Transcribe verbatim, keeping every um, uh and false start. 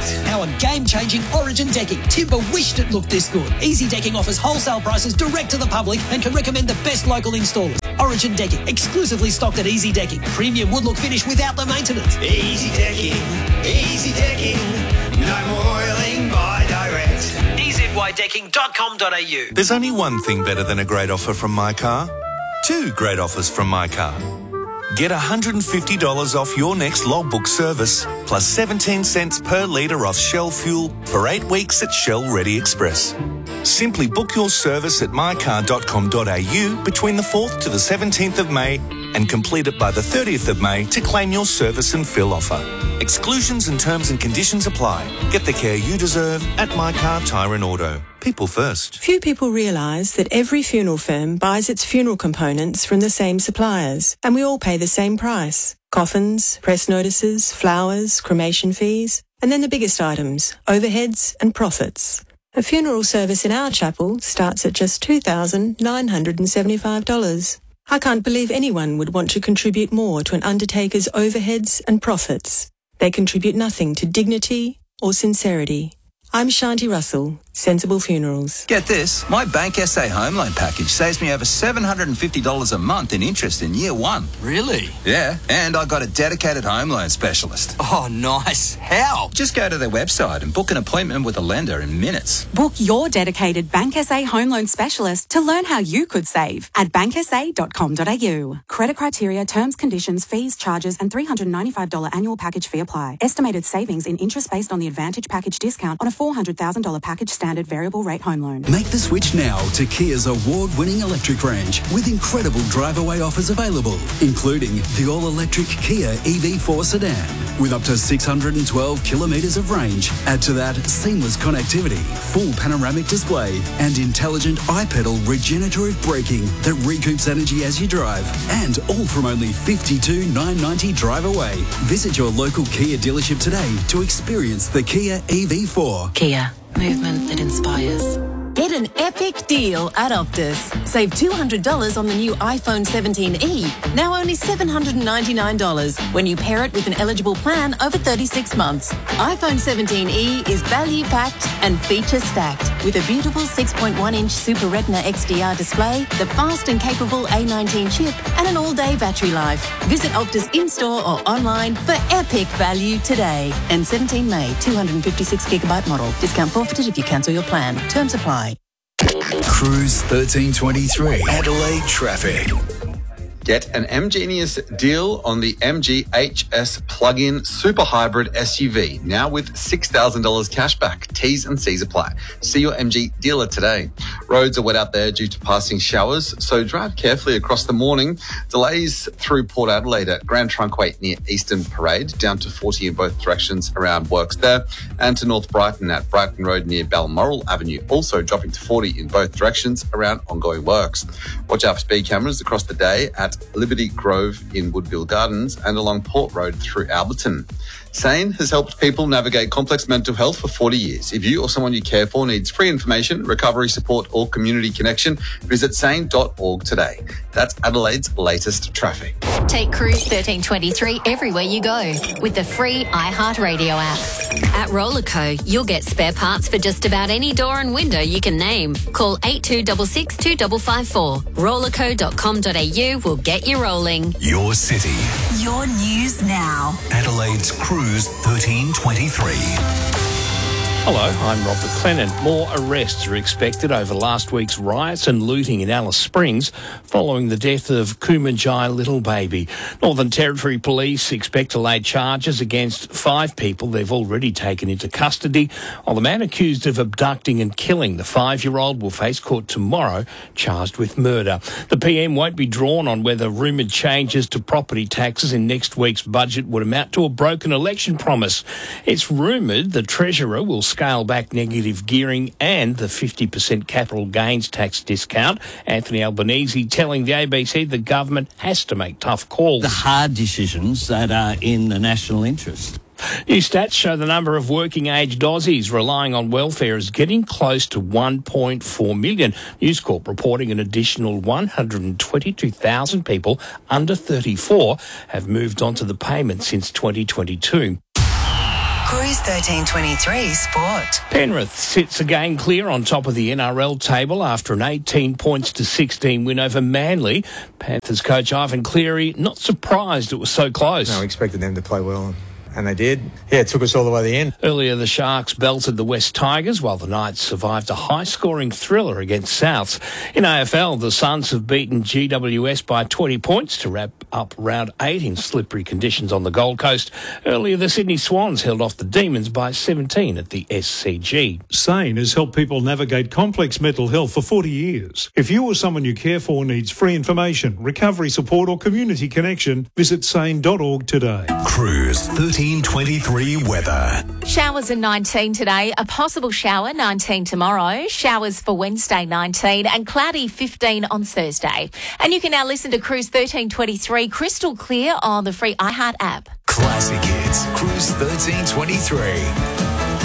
Our game-changing Origin decking. Timber wished it looked this good. Easy Decking offers wholesale prices direct to the public and can recommend the best local installers. Origin Decking, exclusively stocked at Easy Decking. Premium wood look finish without the maintenance. Easy Decking, Easy Decking, no more oiling by direct. e z y decking dot com dot a u. There's only one thing better than a great offer from My Car. Two great offers from My Car. Get one hundred fifty dollars off your next logbook service, plus seventeen cents per litre off Shell fuel for eight weeks at Shell Ready Express. Simply book your service at my car dot com dot a u between the fourth to the seventeenth of May and complete it by the thirtieth of May to claim your service and fill offer. Exclusions and terms and conditions apply. Get the care you deserve at My Car Tyre and Auto. People first. Few people realise that every funeral firm buys its funeral components from the same suppliers, and we all pay the same price. Coffins, press notices, flowers, cremation fees, and then the biggest items, overheads and profits. A funeral service in our chapel starts at just two thousand nine hundred seventy-five dollars. I can't believe anyone would want to contribute more to an undertaker's overheads and profits. They contribute nothing to dignity or sincerity. I'm Shanti Russell, Sensible Funerals. Get this, my Bank S A home loan package saves me over seven hundred fifty dollars a month in interest in year one. Really? Yeah, and I got a dedicated home loan specialist. Oh, nice. How? Just go to their website and book an appointment with a lender in minutes. Book your dedicated Bank S A home loan specialist to learn how you could save at bank s a dot com dot a u. Credit criteria, terms, conditions, fees, charges and three hundred ninety-five dollars annual package fee apply. Estimated savings in interest based on the Advantage package discount on a four hundred thousand dollars package standard variable rate home loan. Make the switch now to Kia's award-winning electric range with incredible drive-away offers available, including the all-electric Kia E V four sedan with up to six hundred twelve kilometres of range. Add to that seamless connectivity, full panoramic display and intelligent iPedal regenerative braking that recoups energy as you drive, and all from only fifty-two thousand nine hundred ninety dollars drive away. Visit your local Kia dealership today to experience the Kia E V four. Kia, movement that inspires. Get an epic deal at Optus. Save two hundred dollars on the new iPhone seventeen e, now only seven hundred ninety-nine dollars when you pair it with an eligible plan over thirty-six months. iPhone seventeen e is value-packed and feature-stacked with a beautiful six point one inch Super Retina X D R display, the fast and capable A nineteen chip, and an all-day battery life. Visit Optus in-store or online for epic value today. And seventeen May, two hundred fifty-six gigabyte model. Discount forfeited if you cancel your plan. Terms apply. Cruise thirteen twenty-three. Adelaide traffic. Get an M-Genius deal on the M G H S plug-in super hybrid S U V, now with six thousand dollars cashback. T's and C's apply. See your M G dealer today. Roads are wet out there due to passing showers, so drive carefully across the morning. Delays through Port Adelaide at Grand Trunkway near Eastern Parade, down to forty in both directions around works there, and to North Brighton at Brighton Road near Balmoral Avenue, also dropping to forty in both directions around ongoing works. Watch out for speed cameras across the day at Liberty Grove in Woodville Gardens and along Port Road through Alberton. SANE has helped people navigate complex mental health for forty years. If you or someone you care for needs free information, recovery support or community connection, visit sane dot org today. That's Adelaide's latest traffic. Take Cruise thirteen twenty-three everywhere you go with the free iHeartRadio app. At Rollerco, you'll get spare parts for just about any door and window you can name. Call eight two six six two five five four. rollerco dot com dot a u will get you rolling. Your city. Your news now. Adelaide's Cruise thirteen twenty-three. Hello, I'm Rob McLennan. More arrests are expected over last week's riots and looting in Alice Springs following the death of Kumanjai Little Baby. Northern Territory Police expect to lay charges against five people they've already taken into custody, while the man accused of abducting and killing the five-year-old will face court tomorrow, charged with murder. The P M won't be drawn on whether rumoured changes to property taxes in next week's budget would amount to a broken election promise. It's rumoured the Treasurer will scale back negative gearing and the fifty percent capital gains tax discount. Anthony Albanese telling the A B C the government has to make tough calls. The hard decisions that are in the national interest. New stats show the number of working-aged Aussies relying on welfare is getting close to one point four million. News Corp reporting an additional one hundred twenty-two thousand people under thirty-four have moved on to the payment since twenty twenty-two. Cruise thirteen twenty-three Sport. Penrith sits again clear on top of the N R L table after an eighteen points to sixteen win over Manly. Panthers coach Ivan Cleary not surprised it was so close. No, we expected them to play well. And they did. Yeah, it took us all the way to the end. Earlier, the Sharks belted the West Tigers, while the Knights survived a high-scoring thriller against Souths. In A F L, the Suns have beaten G W S by twenty points to wrap up round eight in slippery conditions on the Gold Coast. Earlier, the Sydney Swans held off the Demons by seventeen at the S C G. SANE has helped people navigate complex mental health for forty years. If you or someone you care for needs free information, recovery support or community connection, visit sane dot org today. Cruise thirteen twenty-three weather. Showers are nineteen today, a possible shower nineteen tomorrow, showers for Wednesday nineteen and cloudy fifteen on Thursday. And you can now listen to Cruise thirteen twenty-three crystal clear on the free iHeart app. Classic hits, Cruise thirteen twenty-three.